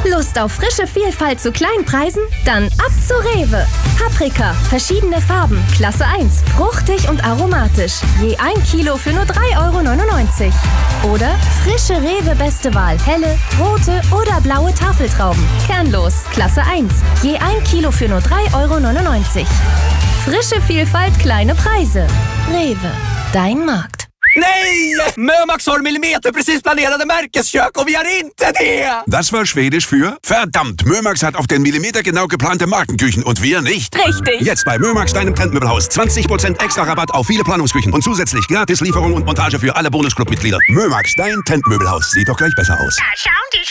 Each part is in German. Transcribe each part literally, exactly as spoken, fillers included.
Lust auf frische Vielfalt zu kleinen Preisen? Dann ab zu Rewe. Paprika, verschiedene Farben, Klasse eins, fruchtig und aromatisch. Je ein Kilo für nur drei Euro neunundneunzig. Oder frische Rewe Beste Wahl, helle, rote oder blaue Tafeltrauben. Kernlos, Klasse eins. Je ein Kilo für nur drei Euro neunundneunzig. Frische Vielfalt, kleine Preise. Rewe, dein Markt. Nej! Mömax har millimeter precis planerade Märkeskök och vi har inte det! Das war Schwedisch für verdammt, Mömax hat auf den Millimeter genau geplante Markenküchen und wir nicht. Richtig. Jetzt bei Mömax, deinem Trendmöbelhaus. zwanzig Prozent extra Rabatt auf viele Planungsküchen und zusätzlich gratis Lieferung und Montage für alle Bonusclub-Mitglieder. Mömax, dein Trendmöbelhaus. Sieht doch gleich besser aus. Da schauen die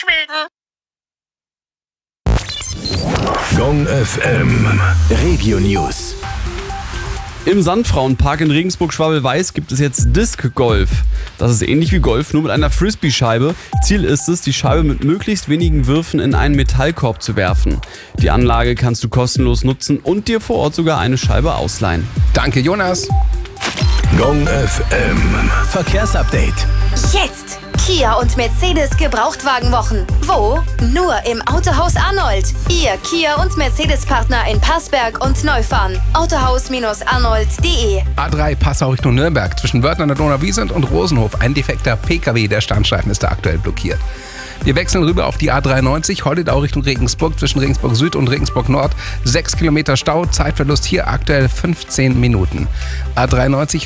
Schweden. Gong F M Regio News. Im Sandfrauenpark in Regensburg-Schwabel-Weiß gibt es jetzt Disc Golf. Das ist ähnlich wie Golf, nur mit einer Frisbee-Scheibe. Ziel ist es, die Scheibe mit möglichst wenigen Würfen in einen Metallkorb zu werfen. Die Anlage kannst du kostenlos nutzen und dir vor Ort sogar eine Scheibe ausleihen. Danke, Jonas. Gong F M Verkehrsupdate. Jetzt! Kia und Mercedes Gebrauchtwagenwochen. Wo? Nur im Autohaus Arnold. Ihr Kia und Mercedes-Partner in Passberg und Neufahren. autohaus arnold punkt de. A drei Passau Richtung Nürnberg. Zwischen Wörth an der Donauwiesent und Rosenhof. Ein defekter P K W, der Standstreifen ist da aktuell blockiert. Wir wechseln rüber auf die A dreiundneunzig, Holledau Richtung Regensburg, zwischen Regensburg Süd und Regensburg Nord. sechs Kilometer Stau, Zeitverlust hier aktuell fünfzehn Minuten. A dreiundneunzig